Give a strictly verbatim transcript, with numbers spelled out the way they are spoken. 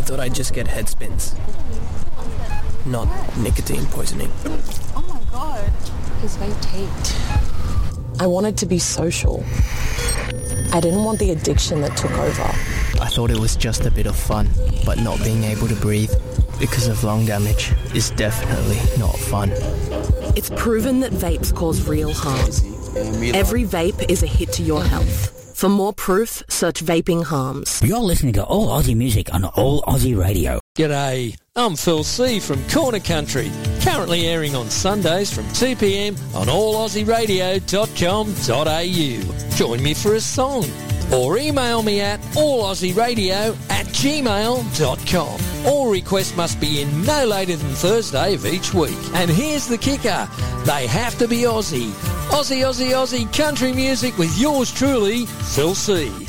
thought I'd just get head spins. Not nicotine poisoning. Oh my god. His vape taped. I wanted to be social. I didn't want the addiction that took over. I thought it was just a bit of fun, but not being able to breathe because of lung damage is definitely not fun. It's proven that vapes cause real harm. Every vape is a hit to your health. For more proof, search vaping harms. You're listening to All Aussie Music on All Aussie Radio. G'day, I'm Phil C from Corner Country, currently airing on Sundays from two p m on all aussie radio dot com dot a u. Join me for a song or email me at all aussie radio at gmail dot com. All requests must be in no later than Thursday of each week. And here's the kicker, they have to be Aussie. Aussie, Aussie, Aussie country music with yours truly, Phil C.